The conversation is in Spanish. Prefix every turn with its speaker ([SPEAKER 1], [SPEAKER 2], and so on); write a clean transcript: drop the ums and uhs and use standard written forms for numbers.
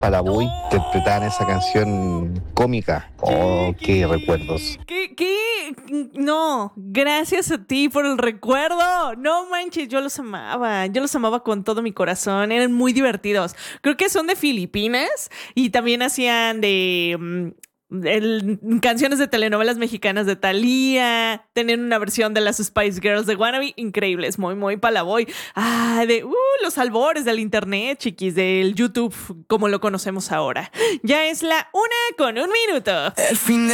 [SPEAKER 1] Palaboy
[SPEAKER 2] ¡Oh!
[SPEAKER 1] interpretaban esa canción cómica. Oh, qué recuerdos.
[SPEAKER 2] ¿Qué? No, gracias a ti por el recuerdo. No manches, yo los amaba con todo mi corazón, eran muy divertidos. Creo que son de Filipinas y también hacían de canciones de telenovelas mexicanas de Thalía, tenían una versión de las Spice Girls de Wannabe, increíbles, muy, muy palaboy. Los albores del internet, chiquis, del YouTube, como lo conocemos ahora. Ya es la 1:01.
[SPEAKER 3] El fin